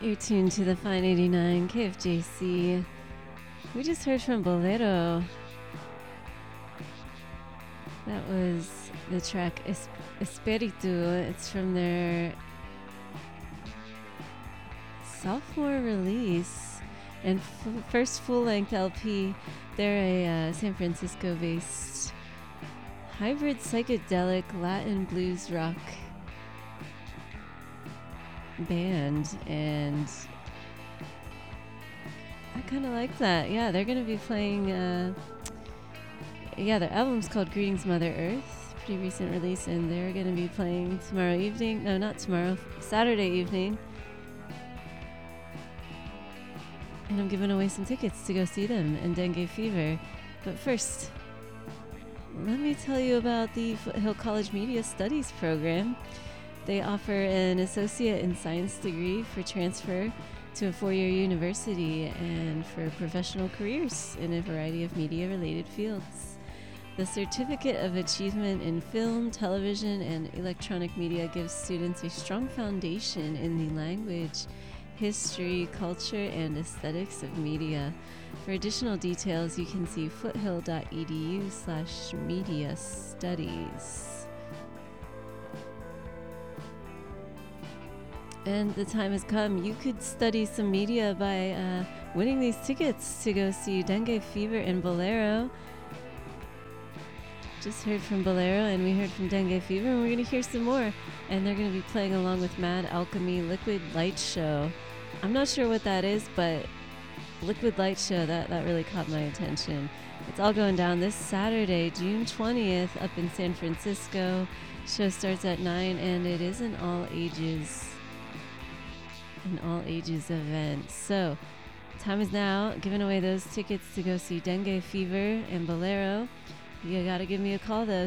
You're tuned to the Fine 89 KFJC. We just heard from Bolero. That was the track Espiritu. It's from their sophomore release and first full-length LP. They're a San Francisco-based hybrid psychedelic Latin blues rock band, and I kind of like that. Yeah, they're gonna be playing their album's called Greetings Mother Earth, pretty recent release, and they're gonna be playing tomorrow evening. No, not tomorrow, Saturday evening, and I'm giving away some tickets to go see them and Dengue Fever. But first, let me tell you about the Foothill College Media Studies program. They offer an associate in science degree for transfer to a four-year university and for professional careers in a variety of media-related fields. The Certificate of Achievement in Film, Television, and Electronic Media gives students a strong foundation in the language, history, culture, and aesthetics of media. For additional details, you can see foothill.edu/media studies. And the time has come. You could study some media by winning these tickets to go see Dengue Fever and Bolero. Just heard from Bolero and we heard from Dengue Fever, and we're going to hear some more. And they're going to be playing along with Mad Alchemy Liquid Light Show. I'm not sure what that is, but Liquid Light Show, that really caught my attention. It's all going down this Saturday, June 20th, up in San Francisco. Show starts at 9, and it is an all-ages event. So, time is now. Giving away those tickets to go see Dengue Fever and Bolero. You gotta give me a call though,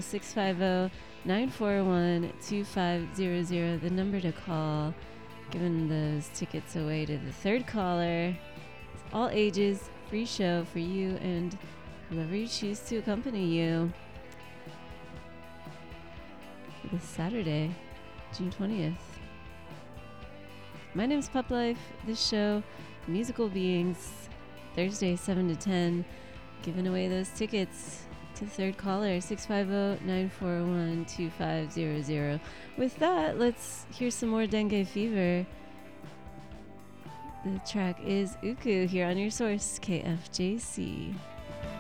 650-941-2500, the number to call. Giving those tickets away to the third caller. It's all ages, free show for you and whoever you choose to accompany you. This Saturday, June 20th. My name's Pup Life. This show, Musical Beings, Thursday 7 to 10. Giving away those tickets to the third caller, 650-941-2500. With that, let's hear some more Dengue Fever. The track is Uku here on your source, KFJC.